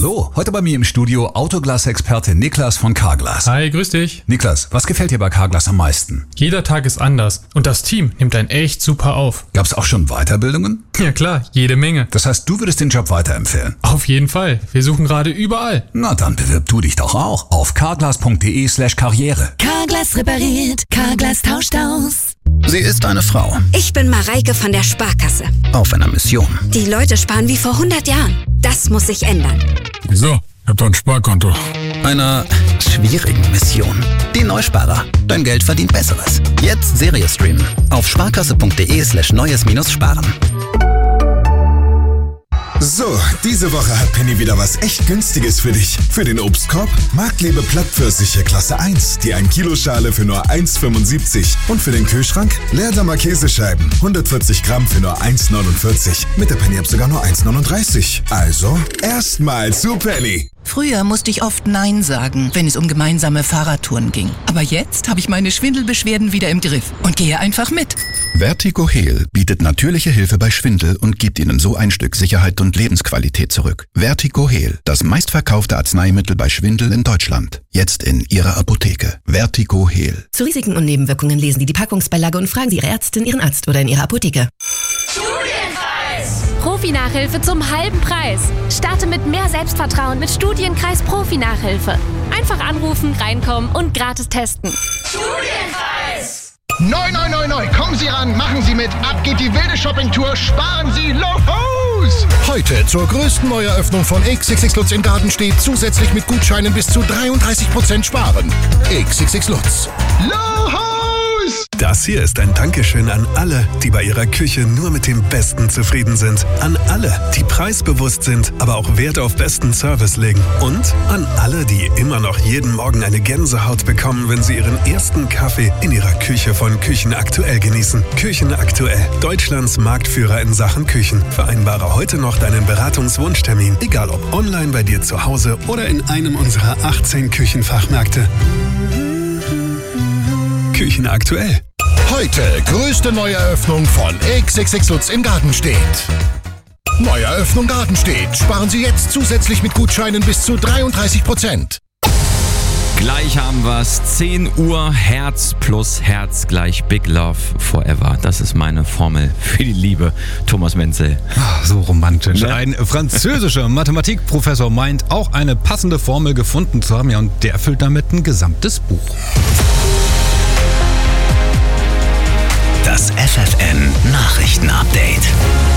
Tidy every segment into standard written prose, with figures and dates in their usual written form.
Hallo, heute bei mir im Studio Autoglas-Experte Niklas von Carglass. Hi, grüß dich. Niklas, was gefällt dir bei Carglass am meisten? Jeder Tag ist anders und das Team nimmt einen echt super auf. Gab's auch schon Weiterbildungen? Ja klar, jede Menge. Das heißt, du würdest den Job weiterempfehlen? Auf jeden Fall. Wir suchen gerade überall. Na dann bewirb du dich doch auch auf carglass.de/karriere. Carglass repariert, Carglass tauscht aus. Sie ist eine Frau Ich bin Mareike von der Sparkasse. auf einer Mission. Die Leute sparen wie vor 100 Jahren. Das muss sich ändern. Wieso? Ich hab doch ein Sparkonto. Einer schwierigen Mission. Die Neusparer. Dein Geld verdient Besseres. Jetzt Serie streamen. Auf sparkasse.de/neues-sparen. So, diese Woche hat Penny wieder was echt Günstiges für dich. Für den Obstkorb Marktliebe Plattpfirsiche Klasse 1, die 1 Kilo Schale für nur 1,75. Und für den Kühlschrank Leerdammer Käsescheiben, 140 Gramm für nur 1,49. Mit der Penny-App sogar nur 1,39. Also, erstmal zu Penny. Früher musste ich oft Nein sagen, wenn es um gemeinsame Fahrradtouren ging. Aber jetzt habe ich meine Schwindelbeschwerden wieder im Griff und gehe einfach mit. Vertigo Heal bietet natürliche Hilfe bei Schwindel und gibt Ihnen so ein Stück Sicherheit und Lebensqualität zurück. Vertigo Heal, das meistverkaufte Arzneimittel bei Schwindel in Deutschland. Jetzt in Ihrer Apotheke. Vertigo Heal. Zu Risiken und Nebenwirkungen lesen Sie die Packungsbeilage und fragen Sie Ihre Ärztin, Ihren Arzt oder in Ihrer Apotheke. Profi-Nachhilfe zum halben Preis. Starte mit mehr Selbstvertrauen mit Studienkreis Profi-Nachhilfe. Einfach anrufen, reinkommen und gratis testen. Studienpreis! Neu, neu, neu, neu. Kommen Sie ran, machen Sie mit. Ab geht die wilde Shoppingtour. Sparen Sie los! Heute zur größten Neueröffnung von XXX Lutz in Gardenstedt zusätzlich mit Gutscheinen bis zu 33% sparen. XXX Lutz. Los! Das hier ist ein Dankeschön an alle, die bei ihrer Küche nur mit dem Besten zufrieden sind. An alle, die preisbewusst sind, aber auch Wert auf besten Service legen. Und an alle, die immer noch jeden Morgen eine Gänsehaut bekommen, wenn sie ihren ersten Kaffee in ihrer Küche von Küchen Aktuell genießen. Küchen Aktuell, Deutschlands Marktführer in Sachen Küchen. Vereinbare heute noch deinen Beratungswunschtermin, egal ob online bei dir zu Hause oder in einem unserer 18 Küchenfachmärkte. Küchen Aktuell. Heute größte Neueröffnung von XXX Lutz in Gardenstedt. Neueröffnung Gardenstedt. Sparen Sie jetzt zusätzlich mit Gutscheinen bis zu 33%. Gleich haben wir es. 10 Uhr, Herz plus Herz gleich Big Love Forever. Das ist meine Formel für die Liebe. Thomas Menzel. So romantisch. Ne? Ein französischer Mathematikprofessor meint, auch eine passende Formel gefunden zu haben. Ja, und der füllt damit ein gesamtes Buch. Das FFN-Nachrichten-Update.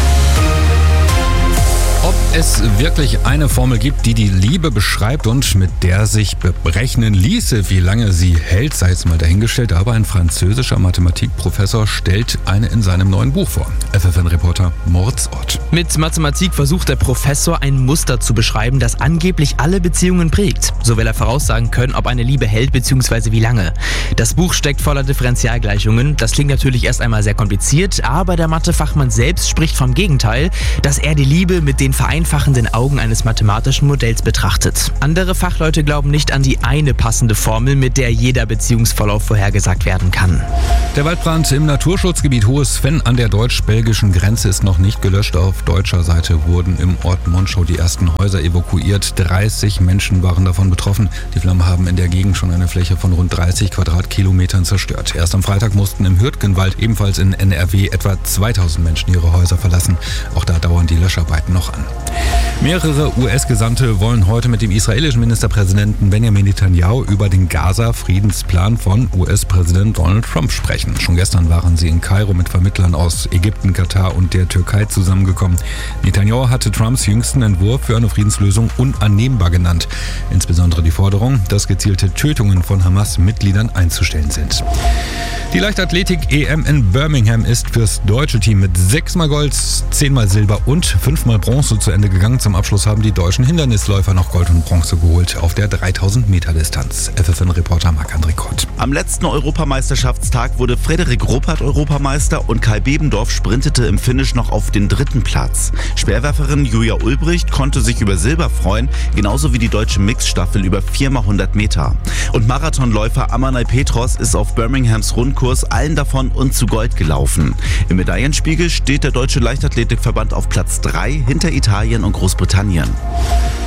Ob es wirklich eine Formel gibt, die die Liebe beschreibt und mit der sich berechnen ließe, wie lange sie hält, sei es mal dahingestellt, aber ein französischer Mathematikprofessor stellt eine in seinem neuen Buch vor. FFN-Reporter Moritz Ott. Mit Mathematik versucht der Professor ein Muster zu beschreiben, das angeblich alle Beziehungen prägt. So will er voraussagen können, ob eine Liebe hält bzw. wie lange. Das Buch steckt voller Differentialgleichungen. Das klingt natürlich erst einmal sehr kompliziert, aber der Mathefachmann selbst spricht vom Gegenteil, dass er die Liebe mit den vereinfachenden Augen eines mathematischen Modells betrachtet. Andere Fachleute glauben nicht an die eine passende Formel, mit der jeder Beziehungsverlauf vorhergesagt werden kann. Der Waldbrand im Naturschutzgebiet Hohes Venn an der deutsch-belgischen Grenze ist noch nicht gelöscht. Auf deutscher Seite wurden im Ort Monschau die ersten Häuser evakuiert. 30 Menschen waren davon betroffen. Die Flammen haben in der Gegend schon eine Fläche von rund 30 Quadratkilometern zerstört. Erst am Freitag mussten im Hürtgenwald, ebenfalls in NRW, etwa 2000 Menschen ihre Häuser verlassen. Auch da dauern die Löscharbeiten noch an. Mehrere US-Gesandte wollen heute mit dem israelischen Ministerpräsidenten Benjamin Netanyahu über den Gaza-Friedensplan von US-Präsident Donald Trump sprechen. Schon gestern waren sie in Kairo mit Vermittlern aus Ägypten, Katar und der Türkei zusammengekommen. Netanyahu hatte Trumps jüngsten Entwurf für eine Friedenslösung unannehmbar genannt. Insbesondere die Forderung, dass gezielte Tötungen von Hamas-Mitgliedern einzustellen sind. Die Leichtathletik-EM in Birmingham ist fürs deutsche Team mit 6-mal Gold, 10-mal Silber und 5-mal Bronze zu Ende gegangen. Zum Abschluss haben die deutschen Hindernisläufer noch Gold und Bronze geholt auf der 3000 Meter Distanz. FFN-Reporter Marc-André Kott. Am letzten Europameisterschaftstag wurde Frederik Ruppert Europameister und Kai Bebendorf sprintete im Finish noch auf den 3. Platz. Speerwerferin Julia Ulbricht konnte sich über Silber freuen, genauso wie die deutsche Mixstaffel über 4x100 Meter. Und Marathonläufer Amanay Petros ist auf Birminghams Rundkurs allen davon und zu Gold gelaufen. Im Medaillenspiegel steht der Deutsche Leichtathletikverband auf Platz 3 hinter Italien und Großbritannien.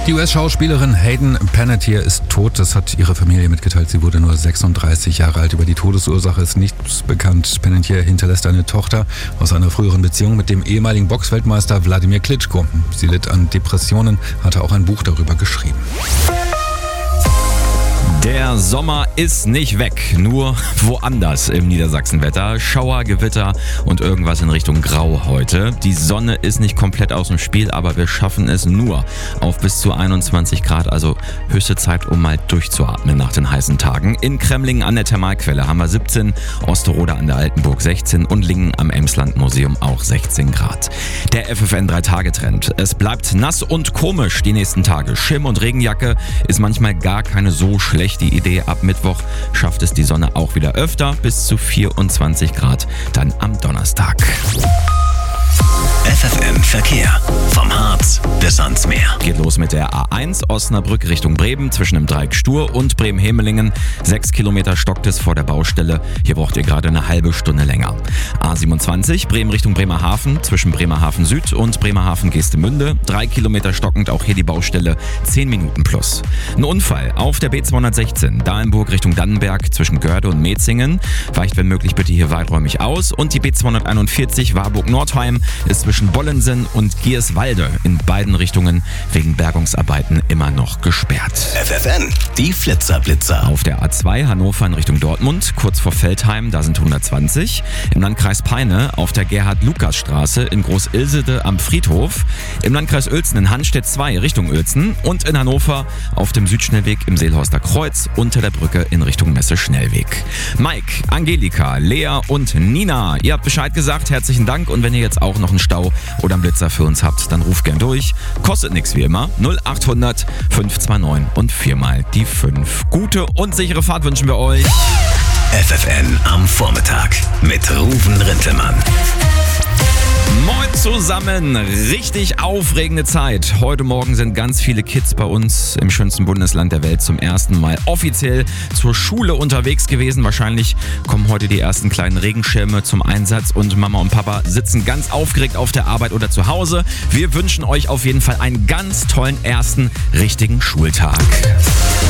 Die US-Schauspielerin Hayden Panettiere ist tot. Das hat ihre Familie mitgeteilt. Sie wurde nur 36 Jahre alt. Über die Todesursache ist nichts bekannt. Panettiere hinterlässt eine Tochter aus einer früheren Beziehung mit dem ehemaligen Boxweltmeister Wladimir Klitschko. Sie litt an Depressionen, hatte auch ein Buch darüber geschrieben. Der Sommer ist nicht weg, nur woanders im Niedersachsenwetter. Schauer, Gewitter und irgendwas in Richtung Grau heute. Die Sonne ist nicht komplett aus dem Spiel, aber wir schaffen es nur auf bis zu 21 Grad. Also höchste Zeit, um mal durchzuatmen nach den heißen Tagen. In Kremlingen an der Thermalquelle haben wir 17, Osterode an der Altenburg 16 und Lingen am Emsland-Museum auch 16 Grad. Der FFN 3-Tage-Trend. Es bleibt nass und komisch die nächsten Tage. Schirm und Regenjacke ist manchmal gar keine so schlechte Idee. Ab Mittwoch schafft es die Sonne auch wieder öfter, bis zu 24 Grad dann am Donnerstag. FFN Verkehr. Vom Harz bis ans Meer. Geht los mit der A1 Osnabrück Richtung Bremen zwischen dem Dreieck Stur und Bremen-Hemelingen. 6 Kilometer stockt es vor der Baustelle. Hier braucht ihr gerade eine halbe Stunde länger. A27 Bremen Richtung Bremerhaven zwischen Bremerhaven Süd und Bremerhaven Geestemünde. 3 Kilometer stockend, auch hier die Baustelle. 10 Minuten plus. Ein Unfall auf der B216 Dahlenburg Richtung Dannenberg zwischen Görde und Metzingen. Weicht wenn möglich bitte hier weiträumig aus. Und die B241 Warburg-Nordheim ist zwischen Bollensen und Gierswalde in beiden Richtungen wegen Bergungsarbeiten immer noch gesperrt. FFN, die Flitzer-Blitzer. Auf der A2 Hannover in Richtung Dortmund, kurz vor Veltheim, da sind 120. Im Landkreis Peine auf der Gerhard-Lukas-Straße in Groß-Ilsede am Friedhof. Im Landkreis Uelzen in Hanstedt 2 Richtung Uelzen. Und in Hannover auf dem Südschnellweg im Seelhorster Kreuz unter der Brücke in Richtung Messe-Schnellweg. Mike, Angelika, Lea und Nina, ihr habt Bescheid gesagt, herzlichen Dank. Und wenn ihr jetzt auch noch einen Stau oder einen Blitzer für uns habt, dann ruft gern durch. Kostet nichts wie immer. 0800 529 und 4 mal die 5. Gute und sichere Fahrt wünschen wir euch. FFN am Vormittag mit Ruven Rintelmann. Moin zusammen, richtig aufregende Zeit. Heute Morgen sind ganz viele Kids bei uns im schönsten Bundesland der Welt zum ersten Mal offiziell zur Schule unterwegs gewesen. Wahrscheinlich kommen heute die ersten kleinen Regenschirme zum Einsatz und Mama und Papa sitzen ganz aufgeregt auf der Arbeit oder zu Hause. Wir wünschen euch auf jeden Fall einen ganz tollen ersten richtigen Schultag.